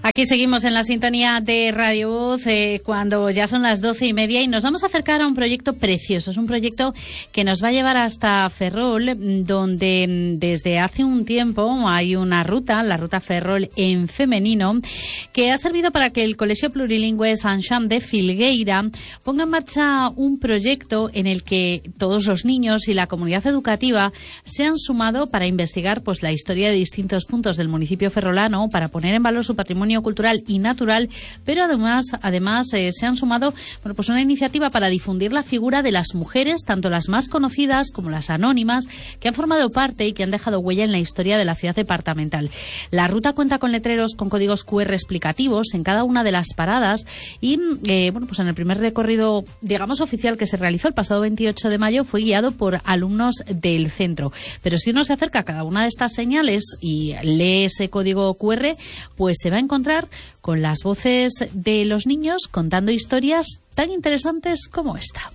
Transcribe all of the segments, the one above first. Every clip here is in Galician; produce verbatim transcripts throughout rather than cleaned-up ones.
Aquí seguimos en la sintonía de Radio Voz eh, cuando ya son las doce y media y nos vamos a acercar a un proyecto precioso. Es un proyecto que nos va a llevar hasta Ferrol, donde desde hace un tiempo hay una ruta, la ruta Ferrol en femenino, que ha servido para que el Colegio Plurilingüe Sant Jean de Filgueira ponga en marcha un proyecto en el que todos los niños y la comunidad educativa se han sumado para investigar pues la historia de distintos puntos del municipio ferrolano, para poner en valor su patrimonio cultural y natural, pero además además eh, se han sumado bueno, pues una iniciativa para difundir la figura de las mujeres, tanto las más conocidas como las anónimas, que han formado parte y que han dejado huella en la historia de la ciudad departamental. La ruta cuenta con letreros con códigos cu erre explicativos en cada una de las paradas y eh, bueno, pues en el primer recorrido, digamos, oficial que se realizó el pasado veintiocho de mayo fue guiado por alumnos del centro. Pero si uno se acerca a cada una de estas señales y lee ese código cu erre, pues se va a encontrar con las voces de los niños contando historias tan interesantes como esta.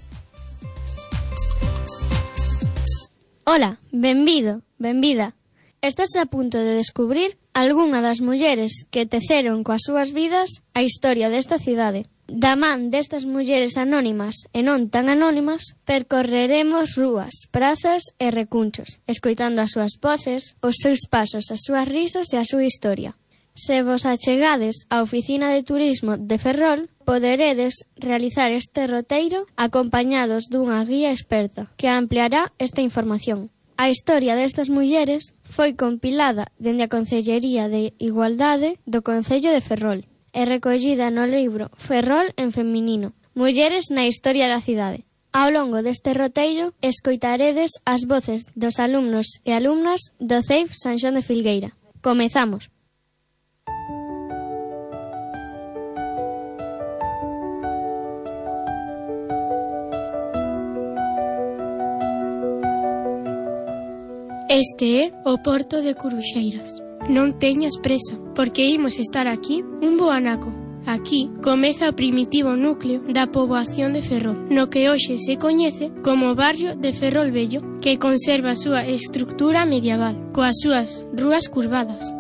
Ola, benvido, benvida. Estás a punto de descubrir algunha das mulleres que teceron coas súas vidas a historia desta cidade. Da man destas mulleres anónimas e non tan anónimas, percorreremos rúas, prazas e recunchos, escoitando as súas voces, os seus pasos, as súas risas e a súa historia. Se vos achegades á Oficina de Turismo de Ferrol, poderedes realizar este roteiro acompañados dunha guía experta que ampliará esta información. A historia destas mulleres foi compilada dende a Concellería de Igualdade do Concello de Ferrol e recollida no libro Ferrol en feminino, Mulleres na historia da cidade. Ao longo deste roteiro escoitaredes as voces dos alumnos e alumnas do C E I F Sant Xoán de Filgueira. Comezamos. Este é o Porto de Curuxeiras. Non teñas presa, porque imos estar aquí un bo anaco. Aquí comeza o primitivo núcleo da poboación de Ferrol, no que hoxe se coñece como barrio de Ferrol Vello, que conserva a súa estructura medieval, coas súas rúas curvadas.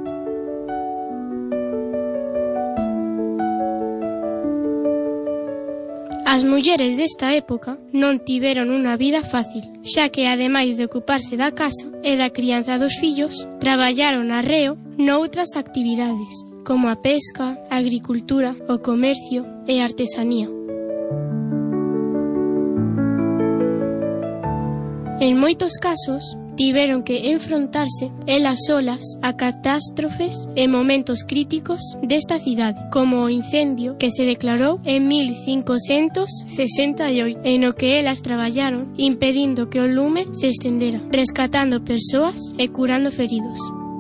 As mulleres desta época non tiveron unha vida fácil, xa que ademais de ocuparse da casa e da crianza dos fillos, traballaron arreo noutras actividades, como a pesca, a agricultura, o comercio e a artesanía. En moitos casos, tiveron que enfrontarse elas solas a catástrofes e momentos críticos desta cidade, como o incendio que se declarou en mil cincocentos sesenta e oito, en o que elas traballaron impedindo que o lume se estendera, rescatando persoas e curando feridos.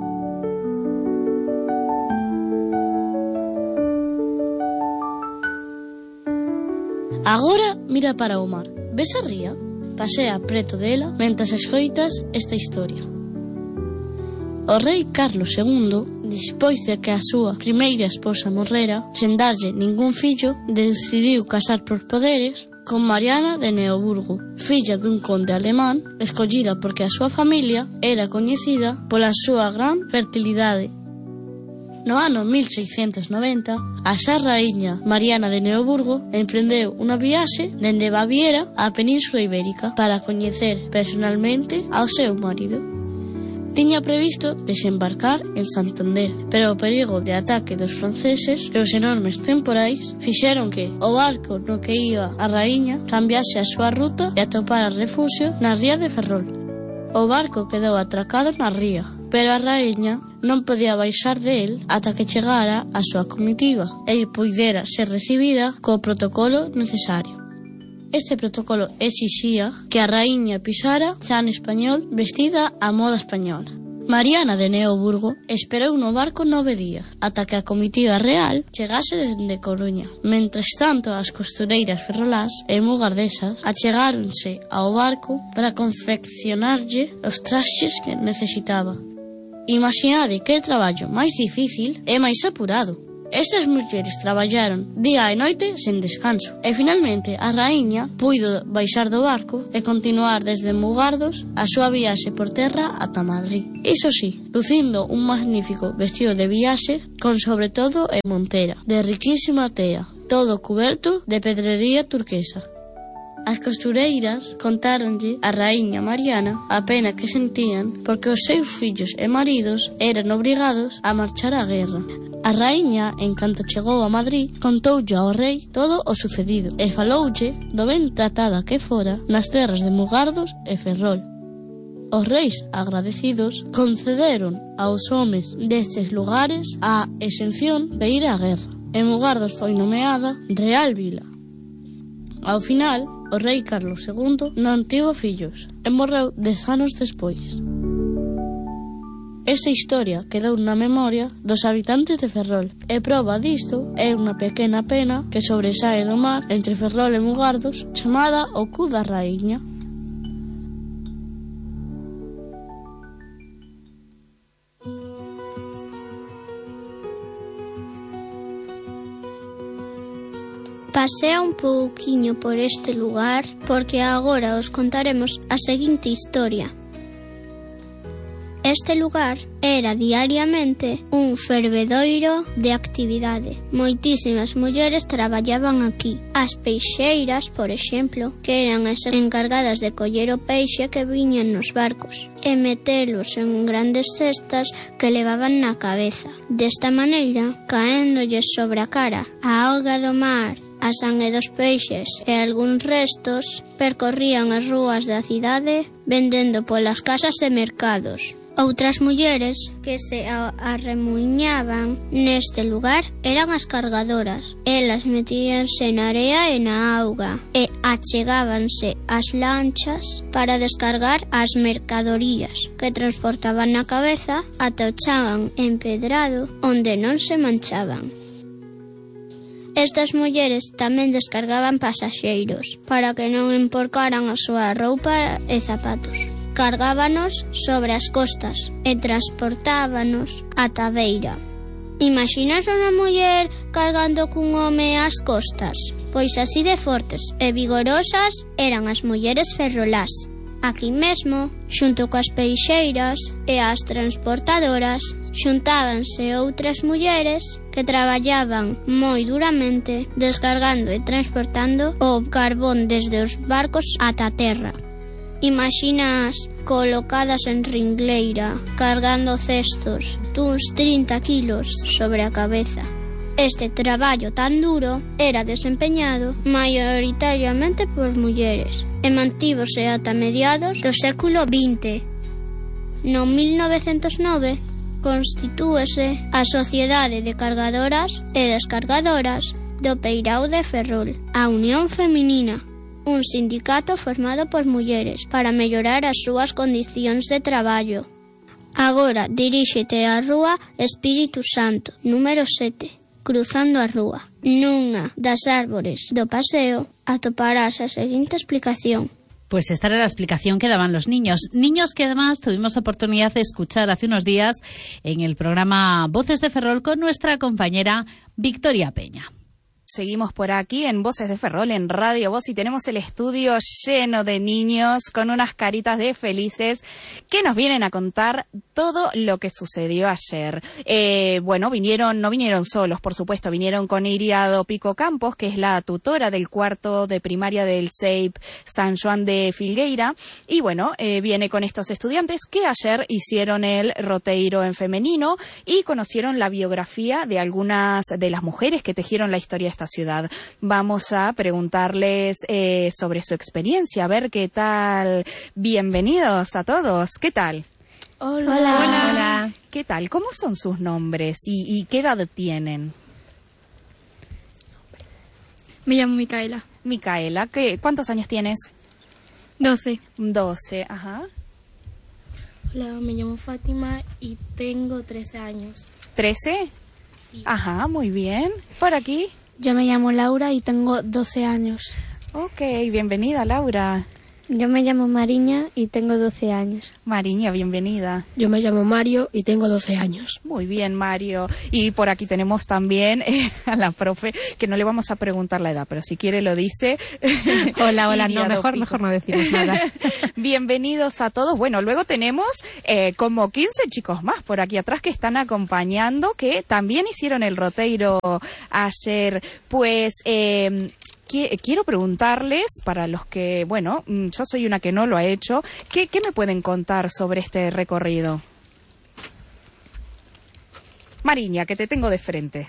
Agora mira para o mar. Ves a ría? Pasea preto dela mentres escoitas esta historia. O rei Carlos segundo, despois de que a súa primeira esposa morrera, sen darlle ningún fillo, decidiu casar por poderes con Mariana de Neoburgo, filla dun conde alemán, escollida porque a súa familia era coñecida pola súa gran fertilidade. No ano mil seiscentos noventa, a xa raíña Mariana de Neoburgo emprendeu unha viaxe dende Baviera á Península Ibérica para coñecer personalmente ao seu marido. Tiña previsto desembarcar en Santander, pero o perigo de ataque dos franceses e os enormes temporais fixeron que o barco no que iba a raíña cambiase a súa ruta e atopara refugio na ría de Ferrol. O barco quedou atracado na ría, pero a raíña non podía baixar de él ata que chegara a súa comitiva e poidera ser recibida co protocolo necesario. Este protocolo exixía que a raíña pisara chan español vestida á moda española. Mariana de Neoburgo esperou no barco nove días ata que a comitiva real chegase desde Coruña. Mentres tanto, as costureiras ferrolás e mugardesas achegáronse ao barco para confeccionarlle os traxes que necesitaba. Imaginade que traballo máis difícil e máis apurado. Estas mulleres traballaron día e noite sen descanso e finalmente a raíña puido baixar do barco e continuar desde Mugardos a súa viaxe por terra ata Madrid. Iso sí, lucindo un magnífico vestido de viaxe con sobre todo e montera, de riquísima tea, todo cuberto de pedrería turquesa. As costureiras contáronlle a raíña Mariana a pena que sentían porque os seus fillos e maridos eran obrigados a marchar á guerra. A raíña, en canto chegou a Madrid, contoulle ao rei todo o sucedido e faloulle do ben tratada que fora nas terras de Mugardos e Ferrol. Os reis agradecidos concederon aos homes destes lugares a exención de ir á guerra e Mugardos foi nomeada Real Vila. Ao final, o rei Carlos segundo non tivo fillos e morreu dez anos despois. Esta historia quedou na memoria dos habitantes de Ferrol e proba disto é unha pequena pena que sobresae do mar entre Ferrol e Mugardos chamada o Cu da Raíña. Pasea un pouquiño por este lugar porque agora os contaremos a seguinte historia. Este lugar era diariamente un fervedoiro de actividade. Moitísimas mulleres traballaban aquí. As peixeiras, por exemplo, que eran as encargadas de coller o peixe que viñan nos barcos e metelos en grandes cestas que levaban na cabeza. Desta maneira, caéndolles sobre a cara a auga do mar, a sangue dos peixes e algúns restos, percorrían as rúas da cidade vendendo polas casas e mercados. Outras mulleres que se arremuñaban neste lugar eran as cargadoras. Elas metíanse na area e na auga e achegábanse ás lanchas para descargar as mercadorías que transportaban na cabeza ata o chan empedrado onde non se manchaban. Estas mulleres tamén descargaban pasaxeiros para que non emporcaran a súa roupa e zapatos. Cargábanos sobre as costas e transportábanos ata a beira. Imaxinas unha muller cargando cun home ás costas? Pois así de fortes e vigorosas eran as mulleres ferrolás. Aquí mesmo, xunto coas peixeiras e as transportadoras, xuntábanse outras mulleres que traballaban moi duramente descargando e transportando o carbón desde os barcos ata a terra. Imaxinas colocadas en ringleira, cargando cestos duns trinta quilos sobre a cabeza. Este traballo tan duro era desempeñado maioritariamente por mulleres e mantívose ata mediados do século vinte. No mil novecentos nove constitúese a Sociedade de Cargadoras e Descargadoras do Peirao de Ferrol, a Unión Feminina, un sindicato formado por mulleres para mellorar as súas condicións de traballo. Agora diríxete á rúa Espírito Santo, número sete. Cruzando a rúa, nunha das árbores do paseo, atoparás a seguinte explicación. Pues esta era la explicación que daban los niños. Niños que además tuvimos oportunidad de escuchar hace unos días en el programa Voces de Ferrol con nuestra compañera Victoria Peña. Seguimos por aquí en Voces de Ferrol, en Radio Voz, y tenemos el estudio lleno de niños con unas caritas de felices que nos vienen a contar todo lo que sucedió ayer. Eh, bueno, vinieron, no vinieron solos, por supuesto, vinieron con Iriado Pico Campos, que es la tutora del cuarto de primaria del C E I P San Joan de Filgueira, y bueno, eh, viene con estos estudiantes que ayer hicieron el roteiro en femenino y conocieron la biografía de algunas de las mujeres que tejieron la historia de esta ciudad. Vamos a preguntarles eh, sobre su experiencia, a ver qué tal. Bienvenidos a todos. ¿Qué tal? Hola. Hola. Hola. ¿Qué tal? ¿Cómo son sus nombres y, y qué edad tienen? Me llamo Micaela. Micaela, ¿qué, ¿cuántos años tienes? doce. doce, ajá. Hola, me llamo Fátima y tengo trece años. ¿trece? Sí. Ajá, muy bien. ¿Por aquí? Yo me llamo Laura y tengo doce años. Ok, bienvenida, Laura. Yo me llamo Mariña y tengo doce años. Mariña, bienvenida. Yo me llamo Mario y tengo doce años. Muy bien, Mario. Y por aquí tenemos también eh, a la profe, que no le vamos a preguntar la edad, pero si quiere lo dice. Hola, hola, no, mejor, mejor no decimos nada. Bienvenidos a todos. Bueno, luego tenemos eh, como quince chicos más por aquí atrás que están acompañando, que también hicieron el roteiro ayer. Pues... Eh, Quiero preguntarles, para los que, bueno, yo soy una que no lo ha hecho, ¿qué, qué me pueden contar sobre este recorrido? Mariña, que te tengo de frente.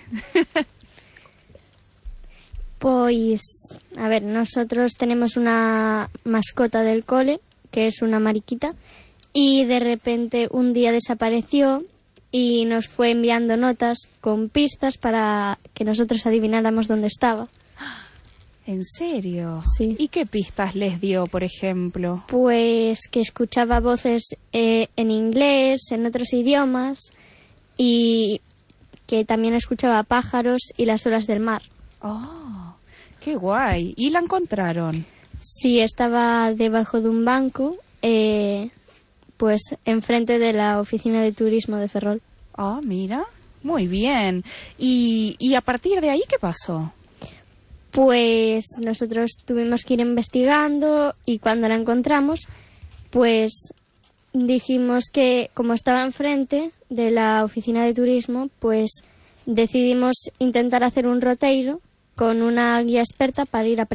Pues, a ver, nosotros tenemos una mascota del cole, que es una mariquita, y de repente un día desapareció y nos fue enviando notas con pistas para que nosotros adivináramos dónde estaba. ¿En serio? Sí. ¿Y qué pistas les dio, por ejemplo? Pues que escuchaba voces eh, en inglés, en otros idiomas, y que también escuchaba pájaros y las olas del mar. ¡Oh, qué guay! ¿Y la encontraron? Sí, estaba debajo de un banco, eh, pues enfrente de la oficina de turismo de Ferrol. Ah, oh, mira, muy bien. ¿Y, y a partir de ahí qué pasó? Pues nosotros tuvimos que ir investigando y cuando la encontramos, pues dijimos que como estaba enfrente de la oficina de turismo, pues decidimos intentar hacer un roteiro con una guía experta para ir a